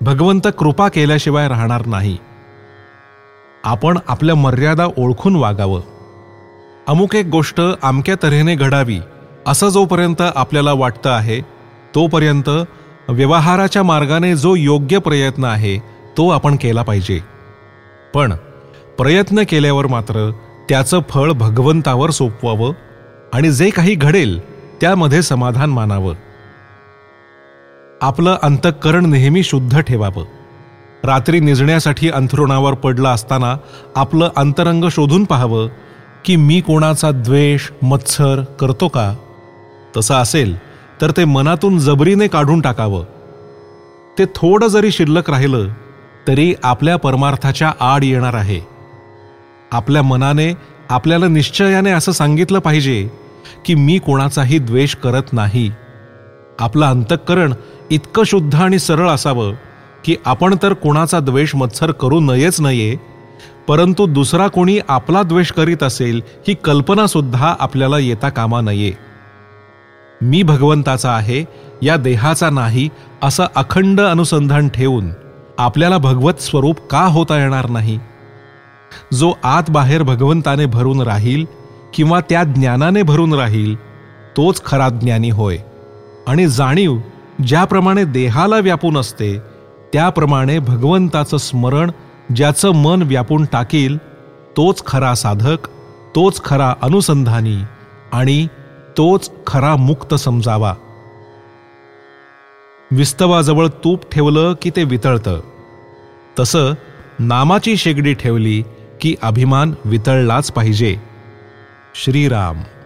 भगवंत कृपा केल्याशिवाय राहणार नाही. आपण आपल्या मर्यादा ओळखून वागावं. अमुक एक गोष्ट अमक्या तऱ्हेने घडावी असं जोपर्यंत आपल्याला वाटतं आहे तोपर्यंत व्यवहाराच्या मार्गाने जो योग्य प्रयत्न आहे तो आपण केला पाहिजे. पण प्रयत्न केल्यावर मात्र त्याचं फळ भगवंतावर सोपवावं आणि जे काही घडेल त्यामध्ये समाधान मानावं. आपलं अंतःकरण नेहमी शुद्ध ठेवावं. रात्री निजण्यासाठी अंथरुणावर पडलं असताना आपलं अंतरंग शोधून पाहावं की मी कोणाचा द्वेष मत्सर करतो का. तसं असेल तर ते मनातून जबरीने काढून टाकावं. ते थोडं जरी शिल्लक राहिलं तरी आपल्या परमार्थाच्या आड येणार आहे. आपल्या मनाने आपल्याला निश्चयाने असं सांगितलं पाहिजे की मी कोणाचाही द्वेष करत नाही. आपलं अंतःकरण इतकं शुद्ध आणि सरळ असावं की आपण तर कोणाचा द्वेष मत्सर करू नये, परंतु दुसरा कोणी आपला द्वेष करीत असेल ही कल्पना सुद्धा आपल्याला येता कामा नये. मी भगवंताचा आहे, या देहाचा नाही, असं अखंड अनुसंधान ठेवून आपल्याला भगवत स्वरूप का होता येणार नाही. जो आत बाहेर भगवंताने भरून राहील किंवा त्या ज्ञानाने भरून राहील तोच खरा ज्ञानी होय. आणि जाणीव ज्याप्रमाणे देहाला व्यापून असते त्याप्रमाणे भगवंताचं स्मरण ज्याचं मन व्यापून टाकील तोच खरा साधक, तोच खरा अनुसंधानी आणि तोच खरा मुक्त समजावा. विस्तवाजवळ तूप ठेवलं की ते वितळतं, तसं नामाची शेगडी ठेवली की अभिमान वितळलाच पाहिजे. श्रीराम.